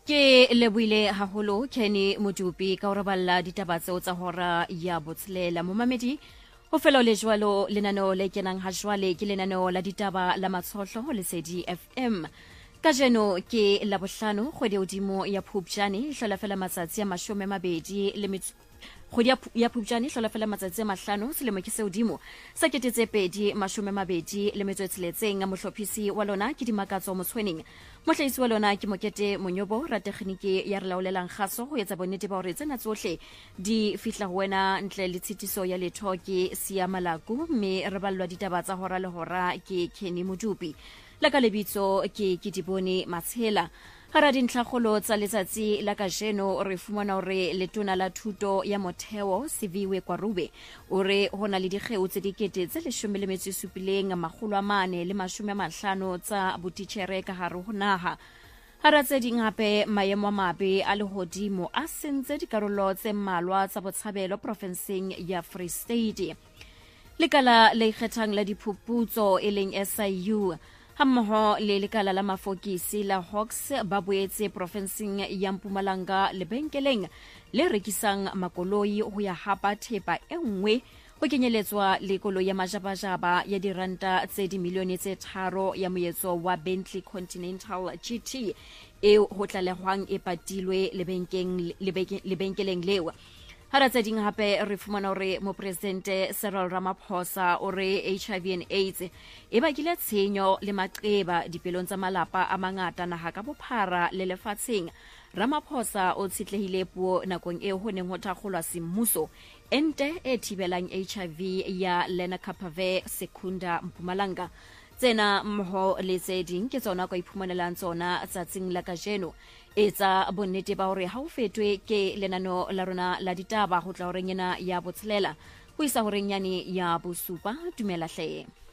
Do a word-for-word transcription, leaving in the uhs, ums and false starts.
Ke leboile haholo Kenny Modupi ka ho raballa ditaba tseo tsa hora ya botshelela momamedi ho fela le jwalo lenaneo le kenang ha jwale ke lenaneo la ditaba la matshohlo le Lesedi F M ka jeno ke la bohlano kgwedi hodimo ya Phupjane hlola fela matsatsi a mashome a mabedi le kgwedi ya Phupjane hlola fela matsatsi a mahlano selemo ke se hodimo sa ketetse pedi mashome a mabedi le metso e tsheletseng a mohlophisi wa lona ke dimakatso motshweneng mohlahisi wa lona ke Mokete Monyobo ra tekgeniki ya re laolelang kgaso ho etsa bonnete ba hore tsena tsohle di fihla ho wena ntle le tshitiso ya letho ke Sia Malaku mme re ballwa ditaba tsa hora le hora ke Kenny Modupi la ka lebitso ke Kitibone Matshela hara dintlhakgolo tsa letsatsi la kajeno re fumana hore letona la thuto ya motheo Siviwe Kwarube ore hona le dikgeo tse dikete tse leshome le metso e supileng makgolo a mane le mashome a mahlano tsa botitjhere ka hare ho naha hara tse ding hape maemo a mabe a lehodimo a sentse dikarolo tse mmalwa tsa botshabelo profenseng ya Free State lekala le ikgethang la diphuputso e leng S I U hammoho le lekala la mafokisi la Hawks ba boetse profenseng ya Mpumalanga lebenkeleng le rekisang makoloi ho ya hapa thepa e nngwe ho kenyeletswa le koloi ya majabajaba ya diranta tse dimilione tse tharo ya moetso wa Bentley Continental G T e ho tlalehwang e patilwe lebenkeng lebenkeleng leo hara tse ding hape re fumana hore mopresidente Cyril Ramaphosa o re H I V and AIDS e bakile tshenyo le maqeba dipelong tsa malapa a mangata naha ka bophara le lefatsheng Ramaphosa o tshitlehile puo nakong e ho neng ho thakgolwa semmuso ente e thibelang H I V ya Lenacapavir Secunda Mpumalanga tsena mmoho le tse ding ke tsona go iphumanelang tsona tsatsing la kajeno etsa bonnete ba hore ha o fetwe ke lenano la rona la ditaba ho tla horeng ena ya botshelela ho isa horeng yane ya bosupa dumela hle